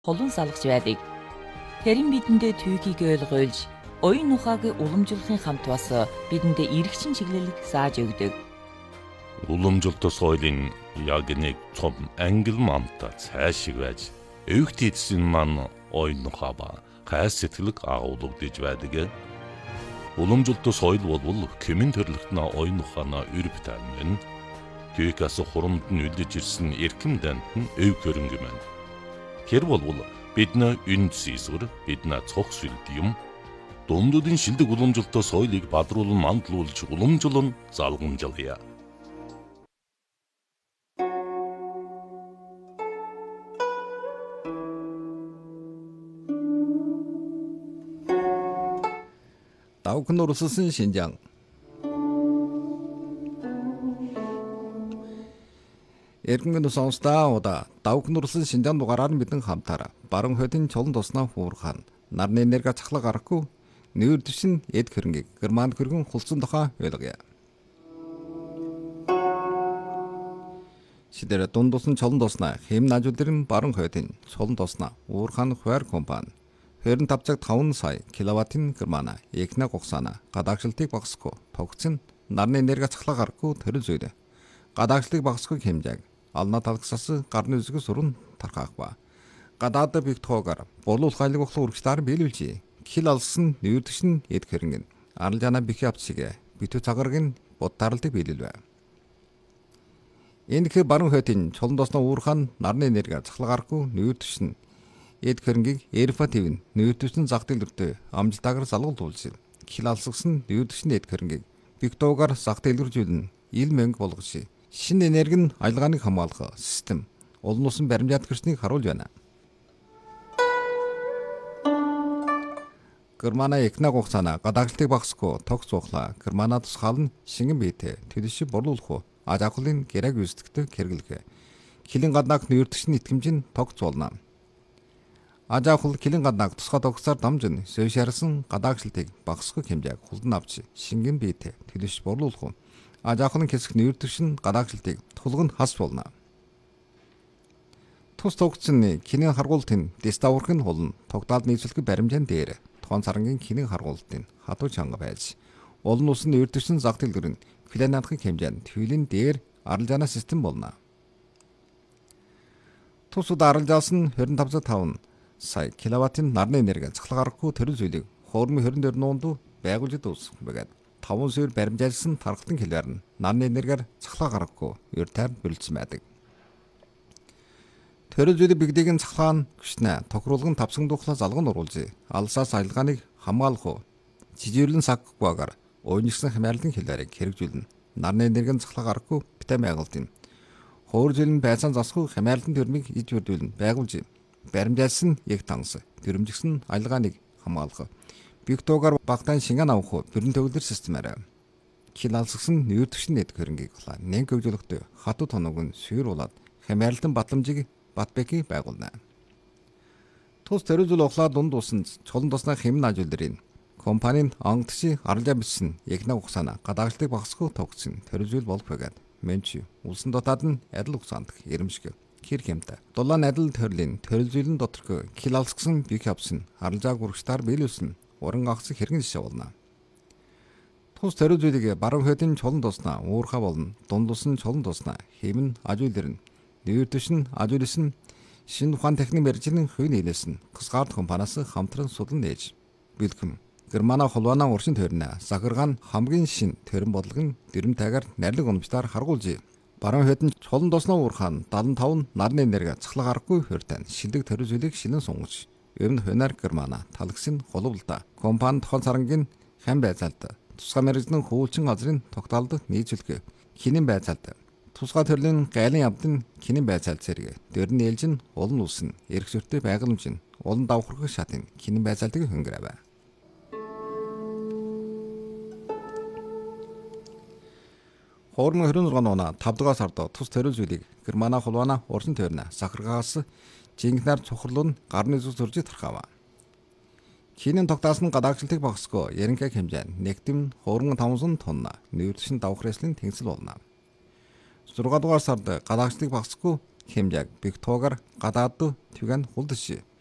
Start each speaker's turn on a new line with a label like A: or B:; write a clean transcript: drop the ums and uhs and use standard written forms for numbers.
A: холон салгаж байдаг. Харин бидэндээ түүхийг ойлгуулж, оюун ухааг уламжлахын хамт бас бидэндээ эргэчин чиглэлийг зааж өгдөг.
B: Уламжлалт соёлын яг нэг том ангил мамта цаашиг байж өвгт эдсэн маань оюун ухаа ба хайр сэтгэлэг агуулгадж байдаг. Уламжлалт соёл бол хэмээн төрлөختнө оюун ухаанаа өрбөтөн мэн. Түүхээс хурамд нь үлдэж ирсэн эрхэм дант нь өв хөрөнгө мэн. Тэр бол бидний үнд зэсвэр бидний цог сүлд юм. Дундуудын шилдэг уламжлалт соёлыг бадруулан мандлуулж уламжлан залгамжлая.
C: 다우크노르 쓰신 신장 эргэнгийн сонсдаа удаа Dauknur 쓰신 신장 дугаараар мэдэн хамтаараа баруун хөдийн чулан туснаа хуурхан нарны энерги цахлаг гарахгүй нүүр дэвшин эд хөрөнгийг германд хөргөн хулцсан тухай ойлгоё. 시대를 돈도슨 чулан хэм 나주들은 баруун хөдийн чулан туснаа уурхан хуваар компани 25.5 сая киловаттын германа экна гугсана гадаагшлтыг багасгүй тогтсон нарны энерги цахлаг гарахгүй төрөл зүйд гадаагшлтыг багасгүй хэмжээг ална талгсаас гарны үзэс сүрэн тархаах ба гадаад бигтгоогоор болуулах айлг ухлах үргэлжлээр биелүүлж кил алсан нүүрдгшин эд хөрөнгө аралжана бих явцыг битүү цагаргийн бод таралдыг биелүүлвэ. Энэ их баруун хөтийн чулан досноо уурхан нарны энерги цахлаг гарахгүй нүүрдгшин эд хөрөнгийг эрфа твэн нүүртвсэн зах дэлгүүртээ амжилтаагаар залгуулж кил алсгсан нүүртвсэн эд хөрөнгийг бигтуугаар зах дэлгүүржүүлнэ ил мөнгө болгож шинэ энерги нь аялгааныг хамгаалах систем олон улсын баримжаат гэрчнийг харуулж байна. Германа экна гугсана гадаагшлтыг багасгүй тогт цуухла германа тусгаал нь шингэн биетэй төлөвшөж борлуулах ажаахлын гэрэг үүсдэгтэй хэрэглэх килийн гаднааг нүүртвсэн итгэмж нь тогт цуулна. ажаахл килэн гаднааг тусгай тогтсоор дамжин сөйшарсан гадаагшлтыг багасгүй хэмжээг хулдан авч шингэн биетэй төлөвш борлуулах ажаахлын хэсэг нүүртвшин гадаагшлтыг тулгын хас болно. Тус тогтсон кинийн харгуултын диставурхын хулн тогтоолд нийцүүлэх баримжаан дээр тоон сарангийн кинийн харгуултын хатуу чанга байж олон улсын нүүртвшин зах дэлгүүр нь финансын хэмжээнд төвлийн дээр аралжаана систем болно. Тус удаа аралжаасан нь 25.5 сая киловаттын нарны энерги цахлаг гарахгүй төрөл зүйлийг хуурмын 24 нуунду байгуулж дуусгах бөгөөд 5 суур баримжаалсан тархалтын хилээр нь нарны энергиар цахлаг гарахгүй өртөөр бүрэлдсэн байдаг. Төрөл зүйлийг бигдийг нь цахлаан гүшнэ тохируулгын тавсан духлаа залган оруулж алсаас аялгааныг хамгаалах жижирлэн саггүйгээр уйнжсан хямралын хилээрийг хэрэгжүүлнэ. Нарны энерги нь цахлаг гарахгүй битам байгуултын хуур зүйл нь байцаан засгүй хямралын төрмийг иж бүрдүүлнэ байгуулж баримжаалсан яг танс төрөмжгсөн аялгааныг хамгаалах бигтуугаар багтаан шингэн авах бүрэн төгөлдөр системээр кил алсгсан нүүртвшин эд хөрөнгийг нэг хөгжүүлэхдээ хатуу тоног нь сүйрүүлээд хямралтын батламжийг батбэки байгуулна. Тус төрөлжүүл ухлаа дунд усан чулан туснаа хэм наажуулдрын компанийн онгодши аралжаа бичсэн ягна ухсана гадаагшлтыг багасгүй тогтсон төрөлжүүл болох байгаад менч улсын дотоод нь адил ухсаанд ирэмшиг хэр хэмтэй. Дулаан адил төрлийн төрөлжүүлэн доторх кил алсгсан бих явсан аралжааг үргэлжлээр биелүүлсэн уран агц хэрэгэн жишээ болно. Тус төрөлжүүлийг баруун хөдийн чулан туснаа уурхаа болно. Дунд усан чулан туснаа хэмн ажуулэрн нүүртвшин ажуулсан шинэ ухаан техник мэржлийн хувь нийлээсэн Ксгард компаниас хамтран судлан нээж бэлгэм Германа холвана уршин төрнө захиргаан хамгийн шин төрөн бодлогын дэрэм тайгаар найрлаг унамжтаар харгуулж баруун хөдийн чулан туснаа уурхаан 75 нарны энерги цахлаг гарахгүй хөртөн шилдэг төрөлжүүлийг шинэн сунгаж өмнө хөнөр Германа талагсын холболтой компани тохон сарангийн хэн байцаалт тусгай мэрэгжлийн хөвөлчин газрын тогтоолд нийцүүлэх хинэн байцаалт тусгай төрлийн гайлын явдын кинийн байцаалт зэрэг дөрн ээлжин олон улсын эрх зүйтэй байгууламж нь олон давхаргах шатын кинийн байцаалтыг хөнгөрөв. Хоормын 26 оноо 5 дугаар сард тус төрөлжүүлийг Германа холвана урсан төрнө сахаргаас жинхнэр цухарлуун гарны зүс төрж тархав. Кинийн тогтоос нь гадаагшлтыг багасгүй яринкаг хэмжээ нэгдэм хоормын 500 тонна нүүртшин давхрээслийн тэнгисэл болно. 6 дугаар сард гадаагшлтыг багасгүй хэмжээг бих туугар гадаад түгэн хулдши